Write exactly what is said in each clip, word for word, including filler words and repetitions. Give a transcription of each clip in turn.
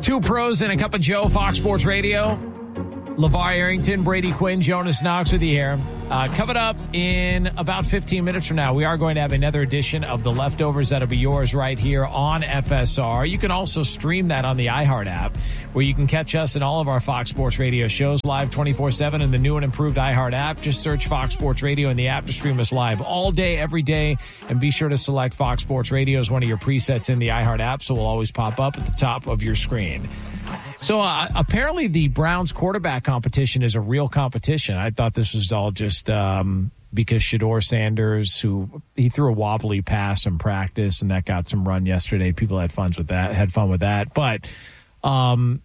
Two pros and a cup of Joe, Fox Sports Radio. LeVar Arrington, Brady Quinn, Jonas Knox with you here. Uh, coming up in about fifteen minutes from now, we are going to have another edition of The Leftovers that'll be yours right here on F S R. You can also stream that on the iHeart app, where you can catch us in all of our Fox Sports Radio shows live twenty-four seven in the new and improved iHeart app. Just search Fox Sports Radio in the app to stream us live all day, every day. And be sure to select Fox Sports Radio as one of your presets in the iHeart app, so we'll always pop up at the top of your screen. So uh, apparently the Browns quarterback competition is a real competition. I thought this was all just um, because Shedeur Sanders, who he threw a wobbly pass in practice, and that got some run yesterday. People had fun with that. Had fun with that. But um,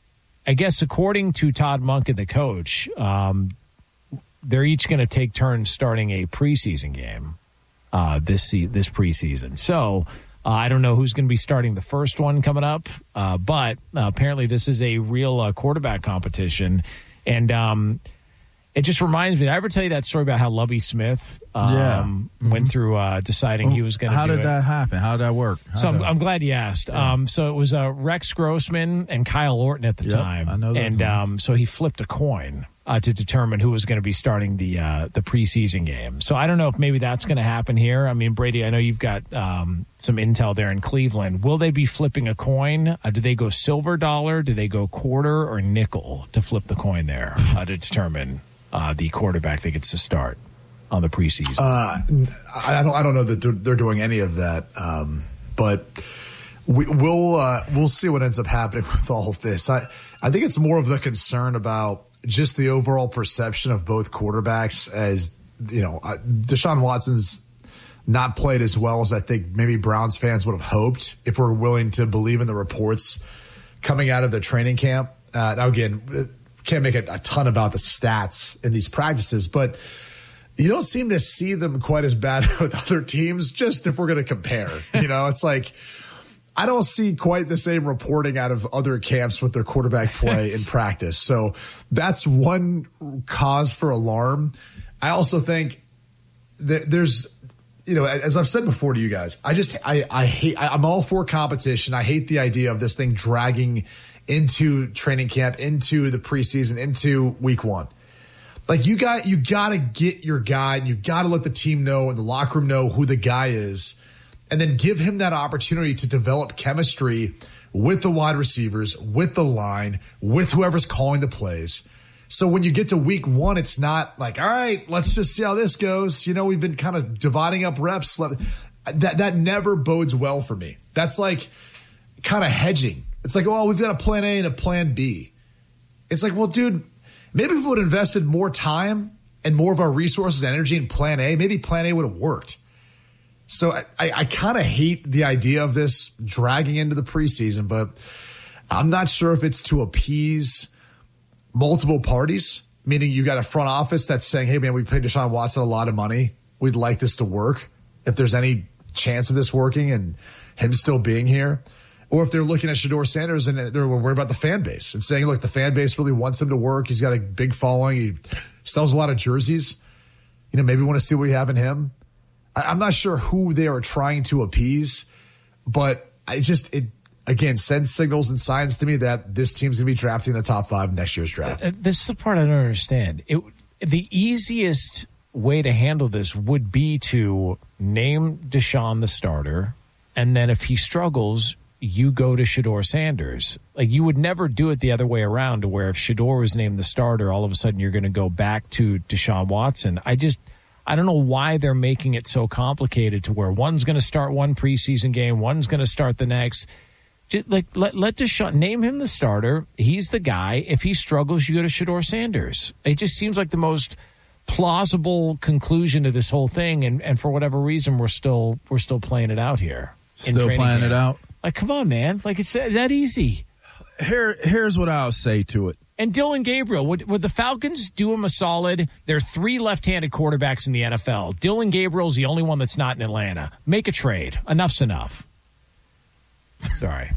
I guess according to Todd Monken, the coach, um, they're each going to take turns starting a preseason game uh, this this preseason. So. Uh, I don't know who's going to be starting the first one coming up, uh, but uh, apparently this is a real uh, quarterback competition. And um, it just reminds me, did I ever tell you that story about how Lovie Smith um, yeah. mm-hmm. went through uh, deciding well, he was going to do it? How did that happen? How did that work? How so I'm, that... I'm glad you asked. Yeah. Um, so it was uh, Rex Grossman and Kyle Orton at the yep, time. I know that. And um, so he flipped a coin. Uh, to determine who was going to be starting the uh, the preseason game. So I don't know if maybe that's going to happen here. I mean, Brady, I know you've got um, some intel there in Cleveland. Will they be flipping a coin? Uh, do they go silver dollar? Do they go quarter or nickel to flip the coin there uh, to determine uh, the quarterback that gets to start on the preseason? Uh, I don't. I don't know that they're, they're doing any of that. Um, but we, we'll uh, we'll see what ends up happening with all of this. I I think it's more of the concern about just the overall perception of both quarterbacks. As you know, Deshaun Watson's not played as well as I think maybe Browns fans would have hoped, if we're willing to believe in the reports coming out of the training camp. Uh, now, again, can't make a, a ton about the stats in these practices, but you don't seem to see them quite as bad with other teams, just if we're going to compare. You know, it's like, I don't see quite the same reporting out of other camps with their quarterback play in practice. So that's one cause for alarm. I also think that there's, you know, as I've said before to you guys, I just, I, I hate, I, I'm all for competition. I hate the idea of this thing dragging into training camp, into the preseason, into week one. Like you got, you got to get your guy and you got to let the team know and the locker room know who the guy is. And then give him that opportunity to develop chemistry with the wide receivers, with the line, with whoever's calling the plays. So when you get to week one, it's not like, all right, let's just see how this goes. You know, we've been kind of dividing up reps. That that never bodes well for me. That's like kind of hedging. It's like, oh, we've got a plan A and a plan B. It's like, well, dude, maybe if we would have invested more time and more of our resources and energy in plan A, maybe plan A would have worked. So I, I kind of hate the idea of this dragging into the preseason, but I'm not sure if it's to appease multiple parties, meaning you got a front office that's saying, hey, man, we paid Deshaun Watson a lot of money. We'd like this to work. If there's any chance of this working and him still being here. Or if they're looking at Shedeur Sanders and they're worried about the fan base and saying, look, the fan base really wants him to work. He's got a big following. He sells a lot of jerseys. You know, maybe we want to see what we have in him. I'm not sure who they are trying to appease, but I just, it again sends signals and signs to me that this team's going to be drafting in the top five next year's draft. Uh, this is the part I don't understand. It, the easiest way to handle this would be to name Deshaun the starter, and then if he struggles, you go to Shedeur Sanders. Like, you would never do it the other way around, to where if Shedeur was named the starter, all of a sudden you're going to go back to Deshaun Watson. I just... I don't know why they're making it so complicated to where one's going to start one preseason game, one's going to start the next. Just like let let Deshaun, name him the starter. He's the guy. If he struggles, you go to Shedeur Sanders. It just seems like the most plausible conclusion to this whole thing. And, and for whatever reason, we're still we're still playing it out here. Still playing it out. Like, come on, man! Like, it's that easy. Here, here's what I'll say to it. And Dylan Gabriel, would, would the Falcons do him a solid? There are three left-handed quarterbacks in the N F L. Dylan Gabriel's the only one that's not in Atlanta. Make a trade. Enough's enough. Sorry.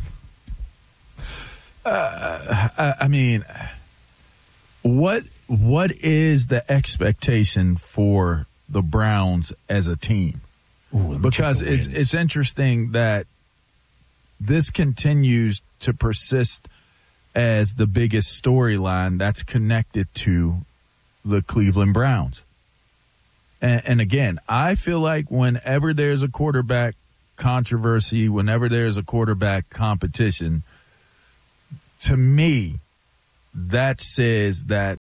Uh, I, I mean, what what is the expectation for the Browns as a team? Ooh, because it's it's interesting that this continues to persist as the biggest storyline that's connected to the Cleveland Browns. And, and again, I feel like whenever there's a quarterback controversy, whenever there's a quarterback competition, to me, that says that,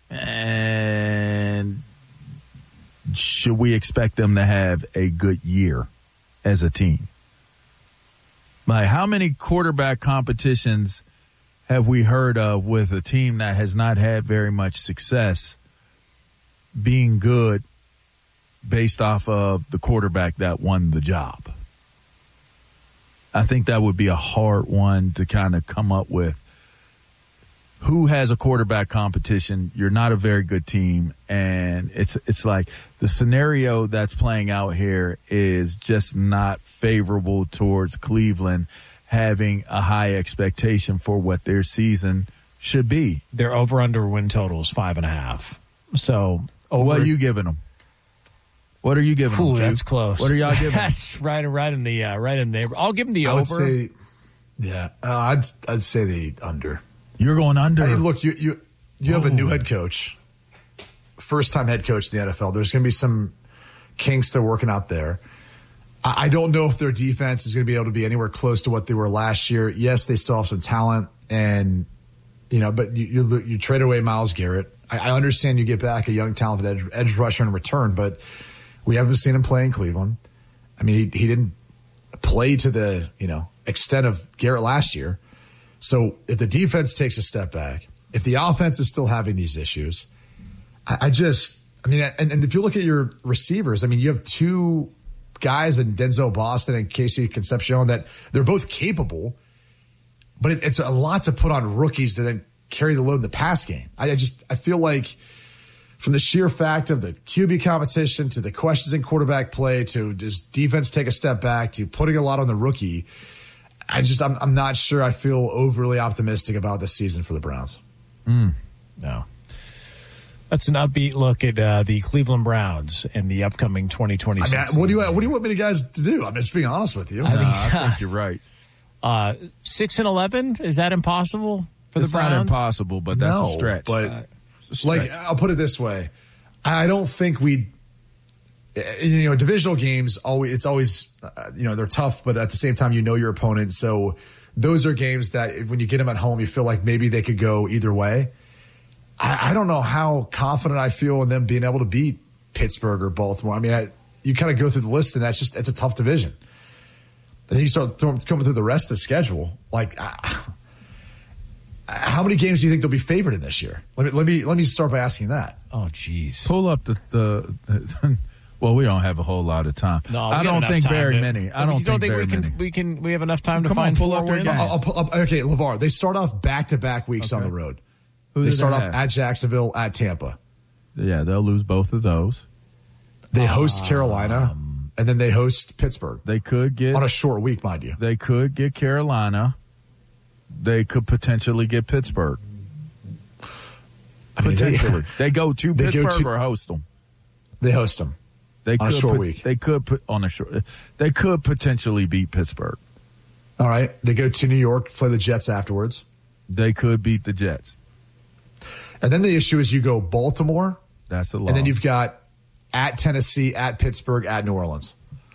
and should we expect them to have a good year as a team? Like, how many quarterback competitions have we heard of with a team that has not had very much success being good based off of the quarterback that won the job? I think that would be a hard one to kind of come up with. Who has a quarterback competition? You're not a very good team. And it's it's like the scenario that's playing out here is just not favorable towards Cleveland having a high expectation for what their season should be. Their over-under win total is five and a half. So over, what are you giving them? What are you giving Ooh, them? That's close. What are y'all giving? That's right, right in the uh, right in the. I'll give them the I over. would say, yeah, uh, I'd I'd say the under. You're going under. I mean, look, you you you have a new head coach, first time head coach in the N F L. There's going to be some kinks they're working out there. I, I don't know if their defense is going to be able to be anywhere close to what they were last year. Yes, they still have some talent, and you know, but you you, you trade away Myles Garrett. I, I understand you get back a young, talented edge, edge rusher in return, but we haven't seen him play in Cleveland. I mean, he, he didn't play to the you know extent of Garrett last year. So if the defense takes a step back, if the offense is still having these issues, I, I just, I mean, and, and if you look at your receivers, I mean, you have two guys in Denzel Boston and Casey Concepcion that they're both capable, but it, it's a lot to put on rookies to then carry the load in the pass game. I, I just, I feel like from the sheer fact of the Q B competition to the questions in quarterback play to just defense take a step back to putting a lot on the rookie, I just, I'm, I'm not sure I feel overly optimistic about this season for the Browns. Mm, no. That's an upbeat look at uh, the Cleveland Browns in the upcoming twenty twenty season. I mean, what do you, what do you want me to guys to do? I'm just being honest with you. I, no, I think you're right. Uh, six and eleven, is that impossible for it's the Browns? Not impossible, but that's no, a stretch. But uh, a stretch. Like, I'll put it this way: I don't think we, you know, divisional games always it's always uh, you know they're tough, but at the same time you know your opponent, so those are games that when you get them at home, you feel like maybe they could go either way. I, I don't know how confident I feel in them being able to beat Pittsburgh or Baltimore. I mean, I, you kind of go through the list, and that's just it's a tough division. And then you start throwing, coming through the rest of the schedule. Like, uh, how many games do you think they'll be favored in this year? Let me let me let me start by asking that. Oh, jeez. Pull up the, the, the well, we don't have a whole lot of time. No, I don't think very to, many. I don't, you don't think, think very we can many. we can we have enough time Come to on, find pull four up their wins? game. I'll, I'll pull up, okay, LeVar. They start off back to back weeks Okay. on the road. Who They do start they off have? at Jacksonville, at Tampa. Yeah, they'll lose both of those. They host Carolina, Um, and then they host Pittsburgh They could get on a short week, mind you. They could get Carolina. They could potentially get Pittsburgh. I mean, they- Potentially, they, go to they go Pittsburgh to- or host them. They host them. They On a could short put- week. They could put on a short. They could potentially beat Pittsburgh. All right. They go to New York, play the Jets afterwards. They could beat the Jets. And then the issue is you go Baltimore, That's a lot. and then you've got at Tennessee, at Pittsburgh, at New Orleans.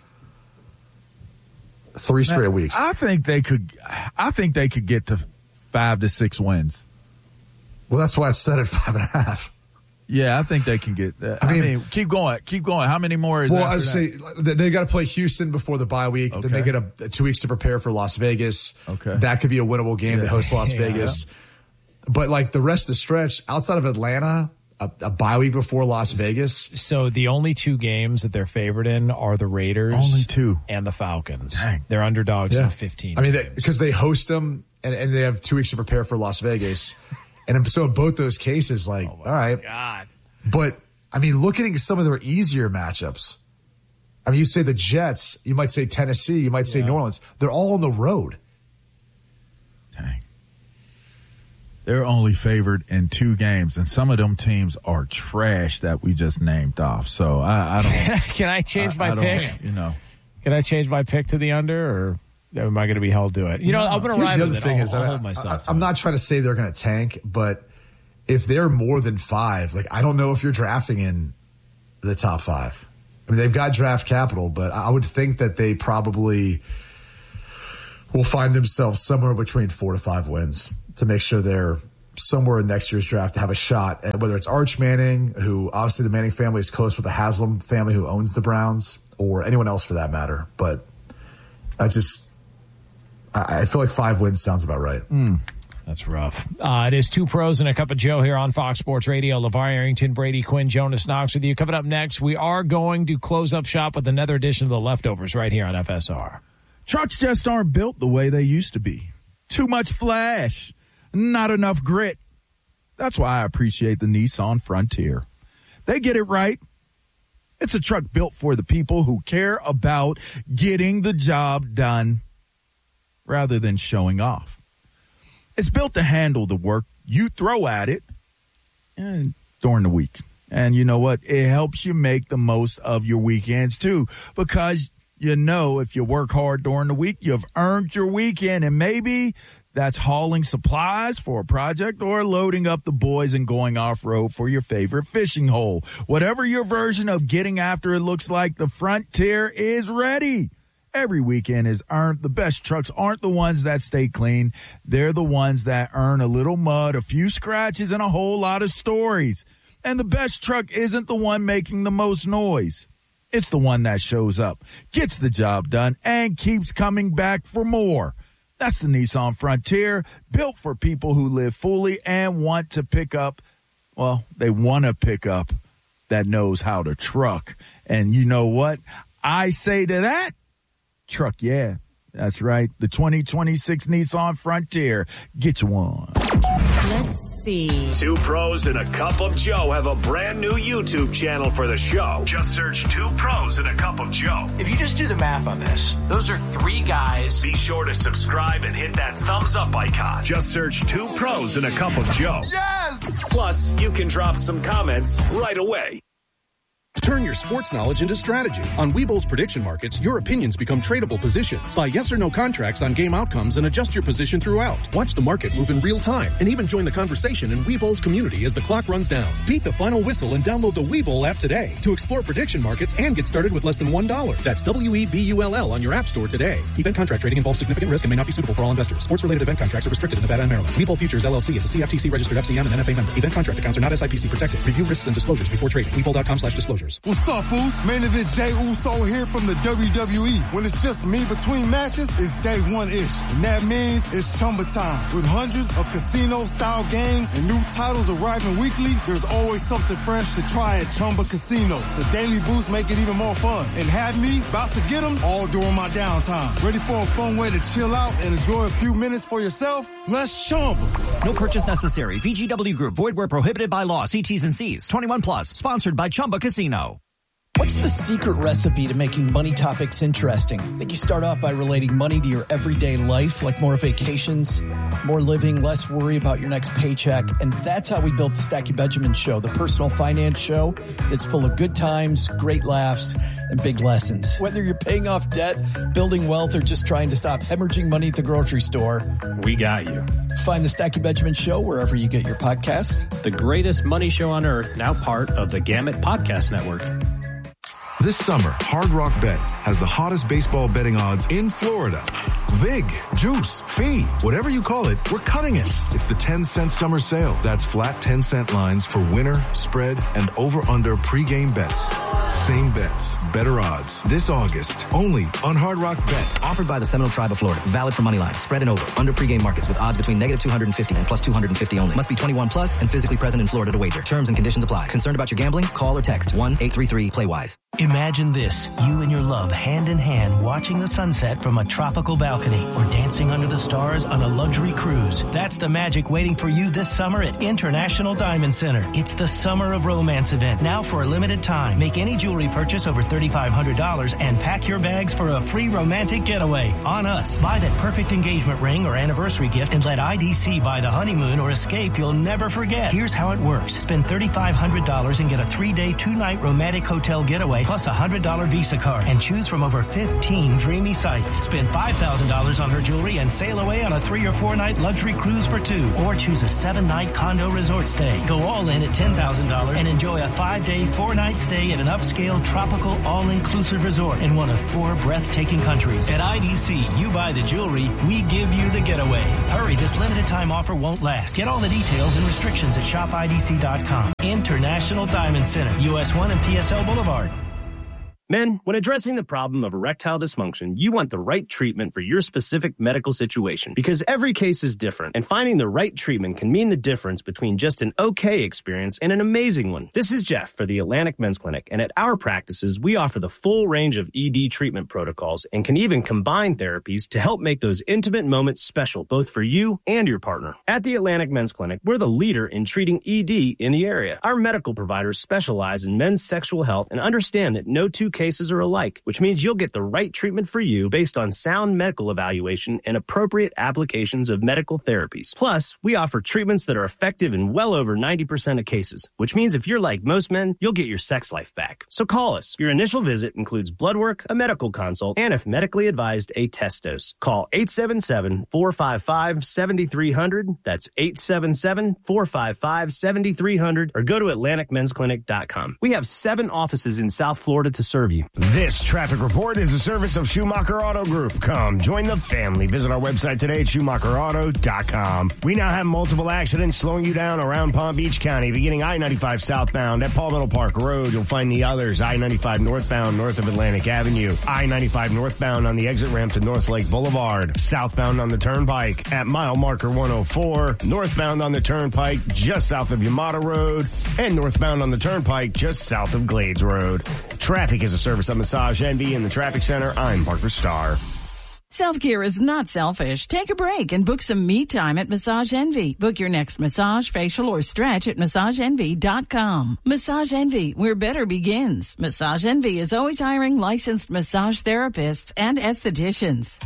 Three straight weeks. I think they could. I think they could get to five to six wins. Well, that's why it's set at five and a half. Yeah, I think they can get that. I, I mean, mean- keep going. Keep going. How many more is Well, after I would that? say they, they got to play Houston before the bye week. Then they Okay. get a, a two weeks to prepare for Las Vegas. Okay. That could be a winnable game. They Yeah. host Las Yeah. Vegas. But like the rest of the stretch, outside of Atlanta, a, a bye week before Las Vegas. So the only two games that they're favored in are the Raiders. Only two. And the Falcons. Dang. They're underdogs in fifteen. I mean, games. because they, they host them and, and they have two weeks to prepare for Las Vegas. And so in both those cases, like, all right. God. But, I mean, looking at some of their easier matchups, I mean, you say the Jets, you might say Tennessee, you might say Yeah. New Orleans. They're all on the road. Dang. They're only favored in two games, and some of them teams are trash that we just named off. So I, I don't. Can I change I, my I don't, pick? You know. Can I change my pick to the under or am I going to be held to it? You know, I'm going to ride the with other it. thing I'll, is, I'll I, hold myself. I, I'm not trying to say they're going to tank, but if they're more than five, like I don't know if you're drafting in the top five. I mean, they've got draft capital, but I would think that they probably will find themselves somewhere between four to five wins to make sure they're somewhere in next year's draft to have a shot. And whether it's Arch Manning, who obviously the Manning family is close with the Haslam family who owns the Browns, or anyone else for that matter. But I just, I, I feel like five wins sounds about right. Mm. That's rough. Uh, it is Two Pros and a Cup of Joe here on Fox Sports Radio. LeVar Arrington, Brady Quinn, Jonas Knox with you. Coming up next, we are going to close up shop with another edition of The Leftovers right here on F S R. Trucks just aren't built the way they used to be. Too much flash. Not enough grit. That's why I appreciate the Nissan Frontier. They get it right. It's a truck built for the people who care about getting the job done rather than showing off. It's built to handle the work you throw at it and during the week. And you know what? It helps you make the most of your weekends too, because you know if you work hard during the week, you've earned your weekend, and maybe that's hauling supplies for a project or loading up the boys and going off-road for your favorite fishing hole. Whatever your version of getting after it looks like, the Frontier is ready. Every weekend is earned. The best trucks aren't the ones that stay clean. They're the ones that earn a little mud, a few scratches, and a whole lot of stories. And the best truck isn't the one making the most noise. It's the one that shows up, gets the job done, and keeps coming back for more. That's the Nissan Frontier, built for people who live fully and want to pick up, well, they want to pick up that knows how to truck. And you know what I say to that? Truck, yeah. That's right. The twenty twenty-six Nissan Frontier. Get you one. Let's see. Two Pros and a Cup of Joe have a brand new YouTube channel for the show. Just search Two Pros and a Cup of Joe. If you just do the math on this, those are three guys. Be sure to subscribe and hit that thumbs up icon. Just search Two Pros and a Cup of Joe. Yes! Plus, you can drop some comments right away. Turn your sports knowledge into strategy. On Webull's prediction markets, your opinions become tradable positions. Buy yes or no contracts on game outcomes and adjust your position throughout. Watch the market move in real time and even join the conversation in Webull's community as the clock runs down. Beat the final whistle and download the Webull app today to explore prediction markets and get started with less than one dollar. That's W E B U L L on your app store today. Event contract trading involves significant risk and may not be suitable for all investors. Sports-related event contracts are restricted in Nevada and Maryland. Webull Futures L L C is a C F T C-registered F C M and N F A member. Event contract accounts are not S I P C protected. Review risks and disclosures before trading. Webull.com slash disclosures. What's up, fools? Main event Jey Uso here from the W W E. When it's just me between matches, it's day one-ish. And that means it's Chumba time. With hundreds of casino-style games and new titles arriving weekly, there's always something fresh to try at Chumba Casino. The daily boosts make it even more fun. And have me about to get them all during my downtime. Ready for a fun way to chill out and enjoy a few minutes for yourself? Let's Chumba. No purchase necessary. V G W Group. Void where prohibited by law. See T's and C's. twenty-one plus. Sponsored by Chumba Casino. What's the secret recipe to making money topics interesting? I think you start off by relating money to your everyday life, like more vacations, more living, less worry about your next paycheck. And that's how we built the Stacky Benjamin Show, the personal finance show that's full of good times, great laughs, and big lessons. Whether you're paying off debt, building wealth, or just trying to stop hemorrhaging money at the grocery store, we got you. Find the Stacky Benjamin Show wherever you get your podcasts. The greatest money show on earth, now part of the Gamut Podcast Network. This summer, Hard Rock Bet has the hottest baseball betting odds in Florida. Vig, juice, fee, whatever you call it, we're cutting it. It's the ten cent summer sale. That's flat ten cent lines for winner, spread, and over-under pregame bets. Same bets, better odds. This August, only on Hard Rock Bet. Offered by the Seminole Tribe of Florida. Valid for money line, spread and over, under pregame markets with odds between negative two hundred fifty and plus two hundred fifty only. Must be twenty-one plus and physically present in Florida to wager. Terms and conditions apply. Concerned about your gambling? Call or text one eight three three play wise. Imagine this, you and your love hand in hand watching the sunset from a tropical balcony or dancing under the stars on a luxury cruise. That's the magic waiting for you this summer at International Diamond Center. It's the Summer of Romance event, now for a limited time. Make any jewelry jewelry purchase over thirty-five hundred dollars and pack your bags for a free romantic getaway on us. Buy that perfect engagement ring or anniversary gift and let I D C buy the honeymoon or escape you'll never forget. Here's how it works. Spend thirty-five hundred dollars and get a three-day, two-night romantic hotel getaway plus a one hundred dollars Visa card and choose from over fifteen dreamy sites. Spend five thousand dollars on her jewelry and sail away on a three or four night luxury cruise for two, or choose a seven night condo resort stay. Go all in at ten thousand dollars and enjoy a five day, four night stay at an upscale, tropical, all-inclusive resort in one of four breathtaking countries. At I D C, you buy the jewelry, we give you the getaway. Hurry, this limited time offer won't last. Get all the details and restrictions at shop I D C dot com. International Diamond Center, U S one and P S L Boulevard. Men, when addressing the problem of erectile dysfunction, you want the right treatment for your specific medical situation because every case is different, and finding the right treatment can mean the difference between just an okay experience and an amazing one. This is Jeff for the Atlantic Men's Clinic, and at our practices, we offer the full range of E D treatment protocols and can even combine therapies to help make those intimate moments special, both for you and your partner. At the Atlantic Men's Clinic, we're the leader in treating E D in the area. Our medical providers specialize in men's sexual health and understand that no two cases are alike, which means you'll get the right treatment for you based on sound medical evaluation and appropriate applications of medical therapies. Plus, we offer treatments that are effective in well over ninety percent of cases, which means if you're like most men, you'll get your sex life back. So call us. Your initial visit includes blood work, a medical consult, and if medically advised, a test dose. Call eight seven seven, four five five, seven three zero zero. That's eight seven seven, four five five, seven three zero zero, or go to atlantic men's clinic dot com. We have seven offices in South Florida to serve you. This traffic report is a service of Schumacher Auto Group. Come, join the family. Visit our website today at schumacher auto dot com. We now have multiple accidents slowing you down around Palm Beach County, beginning I ninety-five southbound at Palmetto Park Road. You'll find the others, I ninety-five northbound north of Atlantic Avenue, I ninety-five northbound on the exit ramp to North Lake Boulevard, southbound on the Turnpike at mile marker one oh four, northbound on the Turnpike just south of Yamata Road, and northbound on the Turnpike just south of Glades Road. Traffic is a service of Massage Envy in the Traffic Center. I'm Parker Starr. Self-care is not selfish. Take a break and book some me time at Massage Envy. Book your next massage, facial, or stretch at massage envy dot com. Massage Envy, where better begins. Massage Envy is always hiring licensed massage therapists and estheticians.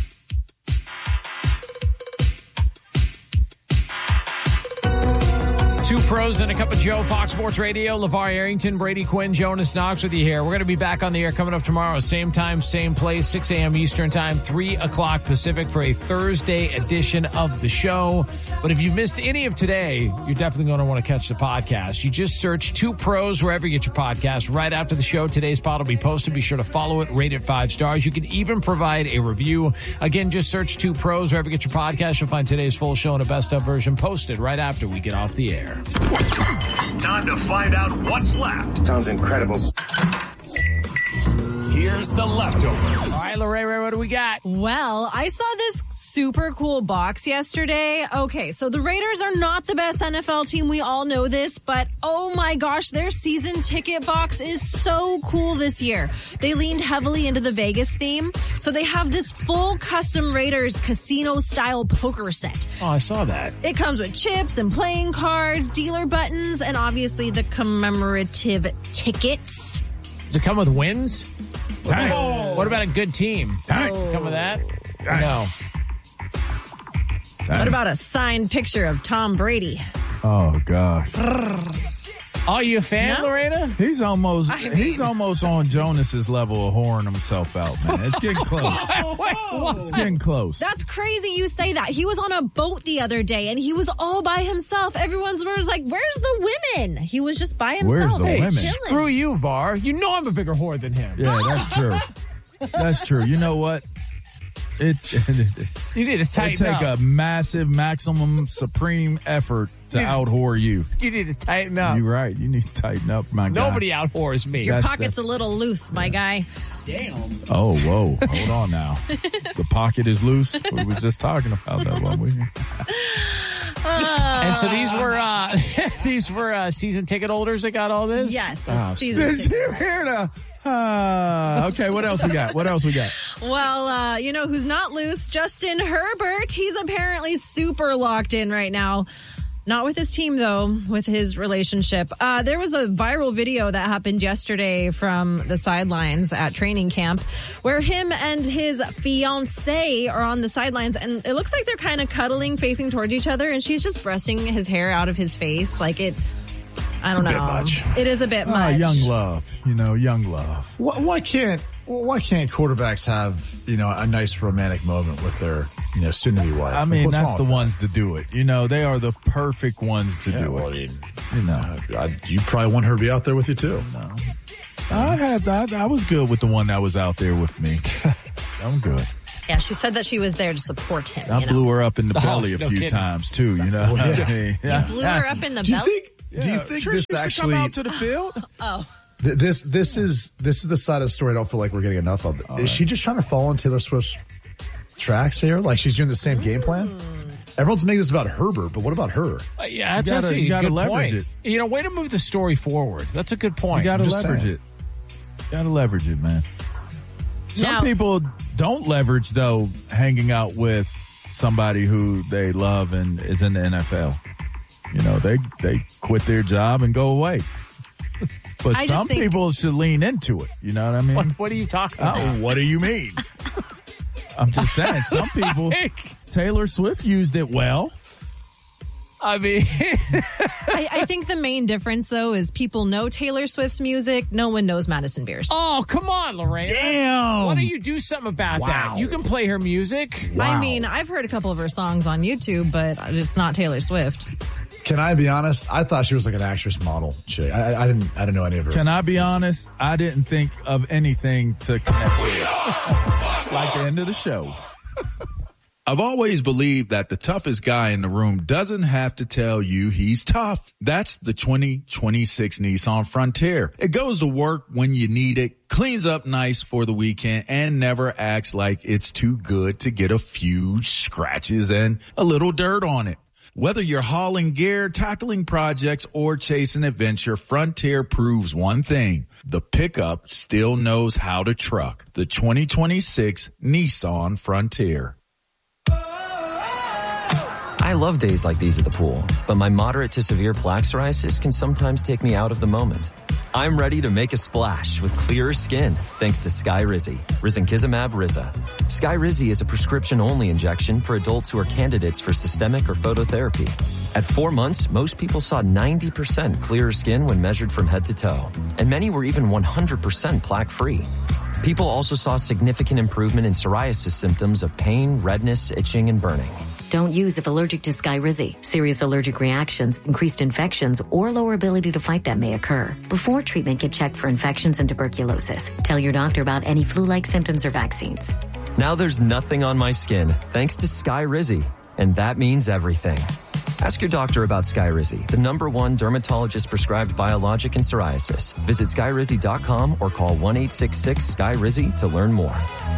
Two pros and a cup of Joe, Fox Sports Radio. LeVar Arrington, Brady Quinn, Jonas Knox with you here. We're going to be back on the air coming up tomorrow. Same time, same place, six a.m. Eastern time, three o'clock Pacific for a Thursday edition of the show. But if you missed any of today, you're definitely going to want to catch the podcast. You just search Two Pros wherever you get your podcast. Right after the show, today's pod will be posted. Be sure to follow it, rate it five stars. You can even provide a review. Again, just search Two Pros wherever you get your podcast. You'll find today's full show and a best of version posted right after we get off the air. Time to find out what's left. Sounds incredible. Here's the leftovers. All right, Lorraine, what do we got? Well, I saw this super cool box yesterday. Okay, so the Raiders are not the best N F L team. We all know this, but oh my gosh, their season ticket box is so cool this year. They leaned heavily into the Vegas theme, so they have this full custom Raiders casino-style poker set. Oh, I saw that. It comes with chips and playing cards, dealer buttons, and obviously the commemorative tickets. Does it come with wins? What about, Oh. what about a good team? Oh. Come with that? No. What about a signed picture of Tom Brady? Oh gosh. Are you a fan, No? Lorena? He's almost I mean- he's almost on Jonas's level of whoring himself out, man. It's getting close. It's getting close. That's crazy you say that. He was on a boat the other day and he was all by himself. Everyone's was like, where's the women? He was just by himself. Where's the Hey, women? Chilling. screw you, Var. You know I'm a bigger whore than him. Yeah, that's true. That's true. You know what? It, it, You need to it tighten take up. a massive, maximum, supreme effort to Yeah. out whore you. You need to tighten up. You're right. You need to tighten up, my guy. Nobody out whores me. Your That's- pocket's that's- a little loose, my guy. Oh, whoa. Hold on now. The pocket is loose. We were just talking about that one. We, And so these were uh, these were uh, season ticket holders that got all this? Yes. it's oh, season did ticket. you hear the... Uh, okay, what else we got? What else we got? Well, uh, you know who's not loose? Justin Herbert. He's apparently super locked in right now. Not with his team, though, with his relationship. Uh, there was a viral video that happened yesterday from the sidelines at training camp where him and his fiancée are on the sidelines, and it looks like they're kind of cuddling, facing towards each other, and she's just brushing his hair out of his face. Like it, I don't it's a know. Bit much. It is a bit uh, much. Young love, you know, young love. Why, why can't why can't quarterbacks have, you know, a nice romantic moment with their, you know, soon-to-be wife? I mean, What's that's wrong the with ones to do it. You know, they are the perfect ones to Yeah, do well, it. I mean, you know, I, you probably want her to be out there with you too. No. I had that. I was good with the one that was out there with me. I'm good. Yeah, she said that she was there to support him. I you know? blew her up in the Oh, belly a no few kidding. times too. You know, Oh, yeah. I mean, You blew her up in the Do you belly? think? Do you think Trish this used to actually? come out to the field? Oh. th- this this is this is the side of the story I don't feel like we're getting enough of. All is right. she just trying to follow in Taylor Swift's tracks here? Like she's doing the same game plan? Everyone's making this about Herbert, but what about her? Uh, yeah, that's You gotta- actually you a gotta good leverage point. it. You know, way to move the story forward. That's a good point. You got to I'm just leverage saying. it. Got to leverage it, man. Some Now- people don't leverage though, hanging out with somebody who they love and is in the N F L. You know, they they quit their job and go away. But I just some think- people should lean into it. You know what I mean? What, what are you talking about? Oh, what do you mean? I'm just saying, some people, Taylor Swift used it well. I mean, I, I think the main difference, though, is people know Taylor Swift's music. No one knows Madison Beer's. oh, come on, Lorraine. Damn. Why don't you do something about Wow. that? You can play her music. I mean, I've heard a couple of her songs on YouTube, but it's not Taylor Swift. Can I be honest? I thought she was like an actress model chick. I, I, I didn't. I didn't know any of her. Can I be honest? I didn't think of anything to connect with. Like the end of the show. I've always believed that the toughest guy in the room doesn't have to tell you he's tough. That's the twenty twenty-six Nissan Frontier. It goes to work when you need it, cleans up nice for the weekend, and never acts like it's too good to get a few scratches and a little dirt on it. Whether you're hauling gear, tackling projects, or chasing adventure, Frontier proves one thing. The pickup still knows how to truck. The twenty twenty-six Nissan Frontier. I love days like these at the pool, but my moderate to severe plaque psoriasis can sometimes take me out of the moment. I'm ready to make a splash with clearer skin thanks to Skyrizi, Risankizumab Riza. Skyrizi is a prescription-only injection for adults who are candidates for systemic or phototherapy. At four months, most people saw ninety percent clearer skin when measured from head to toe, and many were even one hundred percent plaque-free. People also saw significant improvement in psoriasis symptoms of pain, redness, itching, and burning. Don't use if allergic to Skyrizi. Serious allergic reactions, increased infections, or lower ability to fight them may occur. Before treatment, get checked for infections and tuberculosis. Tell your doctor about any flu-like symptoms or vaccines. Now there's nothing on my skin thanks to Skyrizi, and that means everything. Ask your doctor about Skyrizi, the number one dermatologist-prescribed biologic in psoriasis. Visit skyrizi dot com or call one eight six six Sky Rizi to learn more.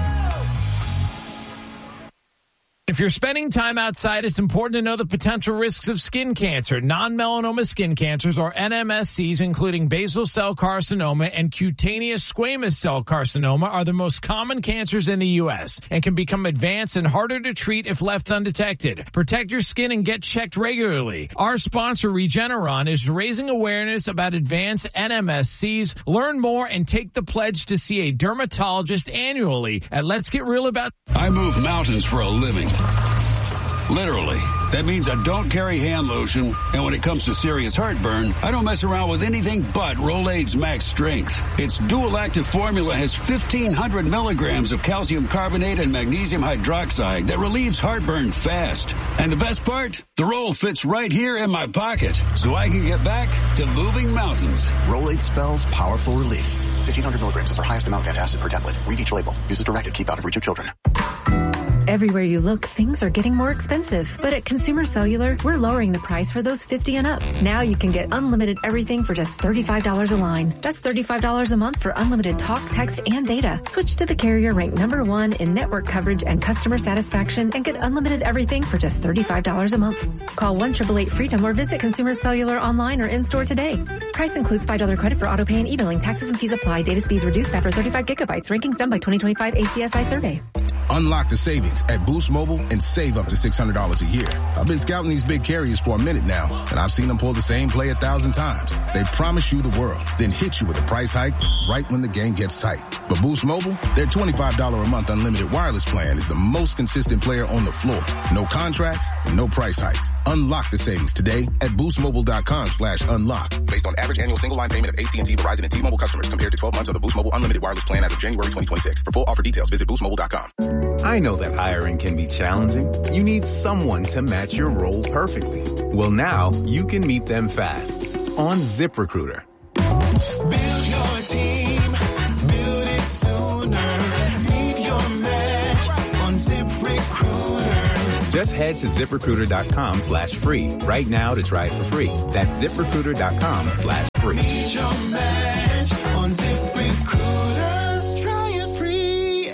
If you're spending time outside, it's important to know the potential risks of skin cancer. Non-melanoma skin cancers, or N M S Cs, including basal cell carcinoma and cutaneous squamous cell carcinoma, are the most common cancers in the U S and can become advanced and harder to treat if left undetected. Protect your skin and get checked regularly. Our sponsor, Regeneron, is raising awareness about advanced N M S Cs. Learn more and take the pledge to see a dermatologist annually at Let's Get Real About. I move mountains for a living. Literally. That means I don't carry hand lotion, and when it comes to serious heartburn, I don't mess around with anything but Rolaids Max Strength. Its dual-active formula has fifteen hundred milligrams of calcium carbonate and magnesium hydroxide that relieves heartburn fast. And the best part? The roll fits right here in my pocket, so I can get back to moving mountains. Rolaids spells powerful relief. fifteen hundred milligrams is our highest amount of antacid per tablet. Read each label. Use as directed. Keep out of reach of children. Everywhere you look, things are getting more expensive. But at Consumer Cellular, we're lowering the price for those fifty and up. Now you can get unlimited everything for just thirty-five dollars a line. That's thirty-five dollars a month for unlimited talk, text, and data. Switch to the carrier ranked number one in network coverage and customer satisfaction and get unlimited everything for just thirty-five dollars a month. Call one eight eight eight freedom or visit Consumer Cellular online or in-store today. Price includes five dollars credit for auto pay and e-billing. Taxes and fees apply. Data speeds reduced after thirty-five gigabytes. Rankings done by twenty twenty-five A C S I survey. Unlock the savings at Boost Mobile and save up to six hundred dollars a year. I've been scouting these big carriers for a minute now, and I've seen them pull the same play a thousand times. They promise you the world, then hit you with a price hike right when the game gets tight. But Boost Mobile, their twenty-five dollars a month unlimited wireless plan is the most consistent player on the floor. No contracts and no price hikes. Unlock the savings today at boostmobile.com slash unlock. Based on average annual single line payment of A T and T, Verizon, and T-Mobile customers compared to twelve months of the Boost Mobile unlimited wireless plan as of January twenty twenty-six. For full offer details, visit boost mobile dot com. I know that hiring can be challenging. You need someone to match your role perfectly. Well, now you can meet them fast on ZipRecruiter. Build your team, build it sooner. Meet your match on ZipRecruiter. Just head to ZipRecruiter.com slash free right now to try it for free. That's ZipRecruiter.com slash free. Meet your match on ZipRecruiter. Try it free.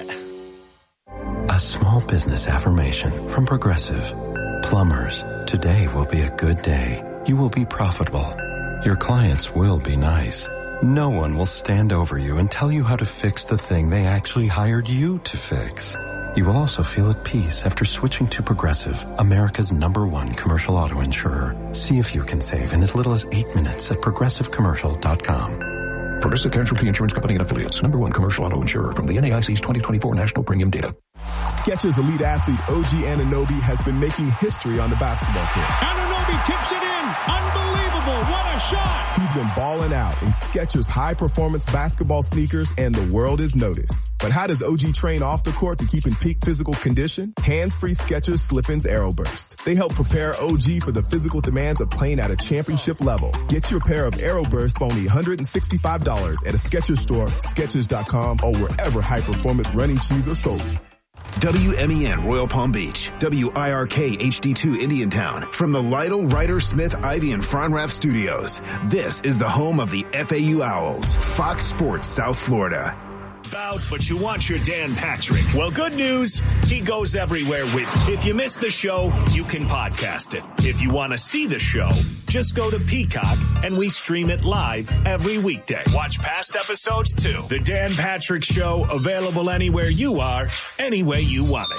A small business affirmation from Progressive. Plumbers, today will be a good day. You will be profitable. Your clients will be nice. No one will stand over you and tell you how to fix the thing they actually hired you to fix. You will also feel at peace after switching to Progressive, America's number one commercial auto insurer. See if you can save in as little as eight minutes at progressive commercial dot com. Progressive Casualty Insurance Company and Affiliates. Number one commercial auto insurer from the N A I C's twenty twenty-four National Premium Data. Skechers elite athlete O G Anunoby has been making history on the basketball court. Anunoby tips it in. Unbelievable. What a shot. He's been balling out in Skechers high-performance basketball sneakers, and the world is noticed. But how does O G train off the court to keep in peak physical condition? Hands-free Skechers Slip-ins Aeroburst. They help prepare O G for the physical demands of playing at a championship level. Get your pair of Aeroburst for only one hundred sixty-five dollars at a Skechers store, Skechers dot com, or wherever high-performance running shoes are sold. W M E N Royal Palm Beach, W I R K H D two Indiantown, from the Lytle, Ryder, Smith, Ivy, and Fronrath studios. This is the home of the F A U Owls, Fox Sports South Florida. About, but you want your Dan Patrick. Well, good news, he goes everywhere with you. If you missed the show, you can podcast it. If you want to see the show, just go to Peacock and we stream it live every weekday. Watch past episodes too. The Dan Patrick Show, available anywhere you are, any way you want it.